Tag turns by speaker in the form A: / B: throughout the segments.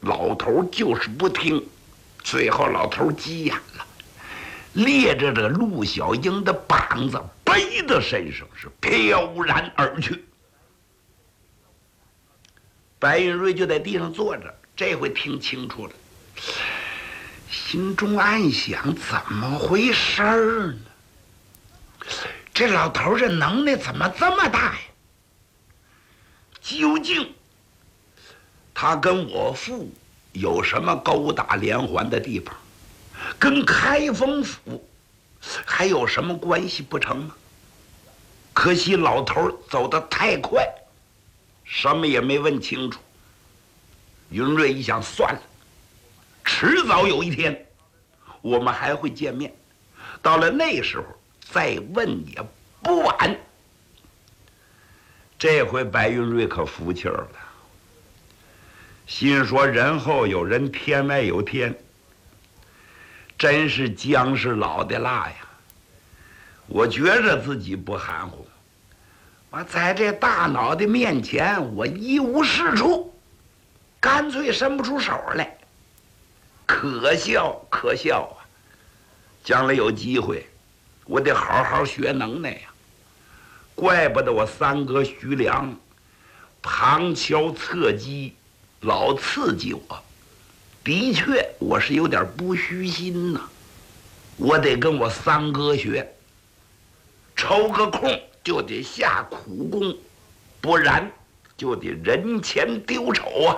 A: 老头就是不听，最后老头急眼了，列着这陆小英的膀子背到身上，是飘然而去。白云瑞就在地上坐着，这回听清楚了，心中暗想：怎么回事儿呢？这老头这能耐怎么这么大呀？究竟他跟我父有什么勾打连环的地方？跟开封府还有什么关系不成吗？可惜老头走得太快，什么也没问清楚。云瑞一想，算了，迟早有一天我们还会见面，到了那时候再问也不晚。这回白云瑞可服气了，心说人后有人，天外有天，真是姜是老的辣呀。我觉着自己不含糊，我在这大脑袋面前我一无是处，干脆伸不出手来，可笑可笑啊！将来有机会我得好好学能耐呀。怪不得我三哥徐良旁敲侧击，老刺激我。的确，我是有点不虚心呐。我得跟我三哥学，抽个空就得下苦功，不然就得人前丢丑啊！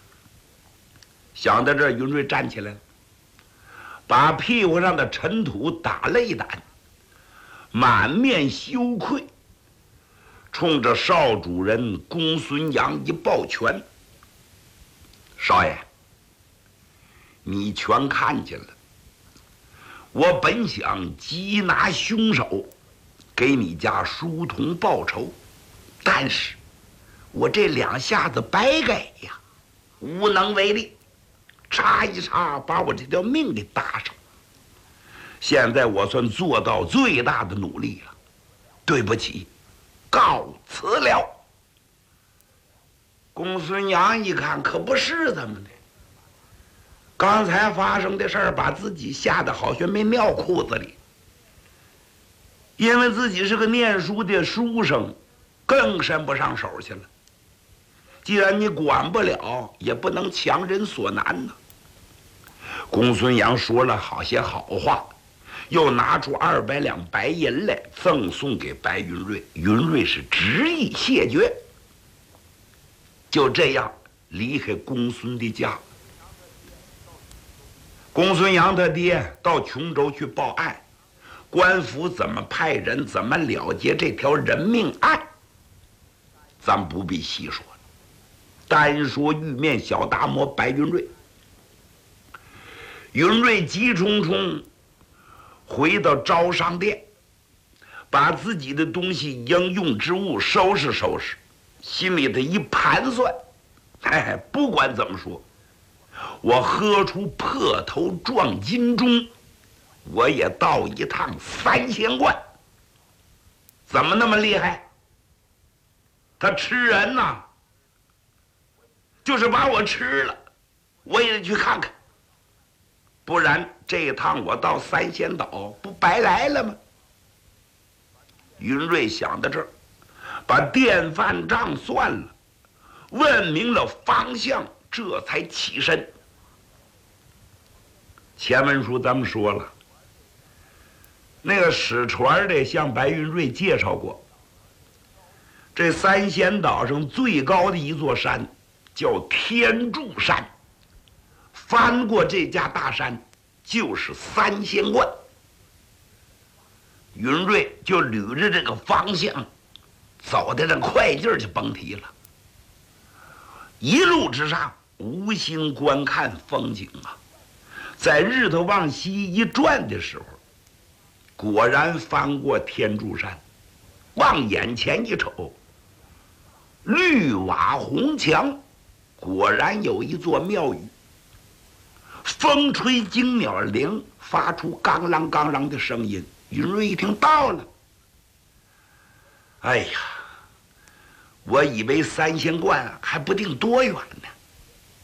A: 想到这儿，云瑞站起来了，把屁股上的尘土打了一掸，满面羞愧，冲着少主人公孙阳一抱拳：“少爷，你全看见了。我本想缉拿凶手，给你家书童报仇，但是我这两下子白给呀，无能为力，插一插把我这条命给搭上。现在我算做到最大的努力了，对不起，告辞了。”公孙阳一看，可不是怎么的，刚才发生的事儿把自己吓得好像没尿裤子里，因为自己是个念书的书生，更伸不上手去了。既然你管不了，也不能强人所难呢。公孙阳说了好些好话，又拿出200两白银来赠送给白云瑞。云瑞是执意谢绝，就这样离开公孙的家。公孙阳他爹到琼州去报案，官府怎么派人，怎么了结这条人命案，咱不必细说了。单说玉面小达摩白云瑞。云瑞急冲冲回到招商店，把自己的东西应用之物收拾收拾，心里头一盘算，不管怎么说，我喝出破头撞金钟，我也到一趟3000贯。怎么那么厉害？他吃人呐，就是把我吃了，我也得去看看，不然这一趟我到三仙岛不白来了吗？云瑞想到这儿，把电饭账算了，问明了方向，这才起身。前文书咱们说了，那个使船的向白云瑞介绍过，这三仙岛上最高的一座山叫天柱山，翻过这架大山就是3仙观。云瑞就捋着这个方向走的这快劲儿就甭提了，一路之上无心观看风景啊。在日头往西一转的时候，果然翻过天柱山，往眼前一瞅，绿瓦红墙，果然有一座庙宇。风吹惊鸟铃，发出刚啷刚啷的声音。云瑞一听到了，哎呀，我以为三仙观还不定多远呢，